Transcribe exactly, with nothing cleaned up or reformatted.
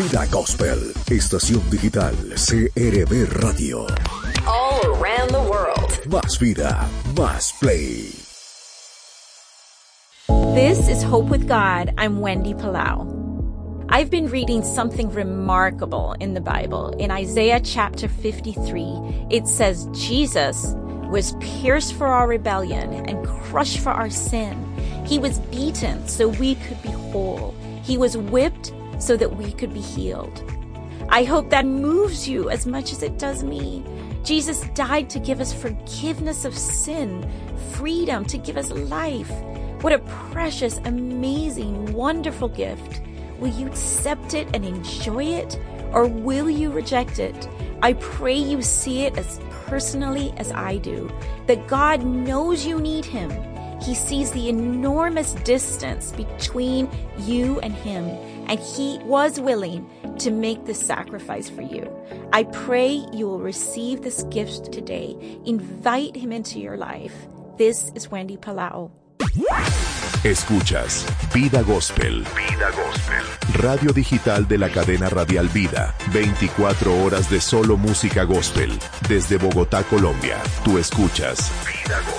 Vida Gospel, estación digital C R B Radio. All around the world. Más vida, más play. This is Hope with God. I'm Wendy Palau. I've been reading something remarkable in the Bible. In Isaiah chapter fifty-three, it says, Jesus was pierced for our rebellion and crushed for our sin. He was beaten so we could be whole. He was whipped so that we could be healed. I hope that moves you as much as it does me. Jesus died to give us forgiveness of sin, freedom, to give us life. What a precious, amazing, wonderful gift. Will you accept it and enjoy it, or will you reject it? I pray you see it as personally as I do, that God knows you need Him. He sees the enormous distance between you and Him, and He was willing to make this sacrifice for you. I pray you will receive this gift today. Invite Him into your life. This is Wendy Palau. Escuchas Vida Gospel. Vida Gospel. Radio digital de la cadena radial Vida. veinticuatro horas de solo música gospel. Desde Bogotá, Colombia. Tú escuchas Vida Gospel.